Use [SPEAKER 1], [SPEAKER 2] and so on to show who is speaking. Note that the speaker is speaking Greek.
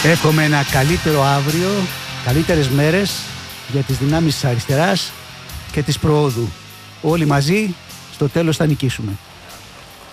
[SPEAKER 1] Εύχομαι ένα καλύτερο αύριο, καλύτερες μέρες για τις δυνάμεις της αριστεράς και της προόδου. Όλοι μαζί στο τέλος θα νικήσουμε.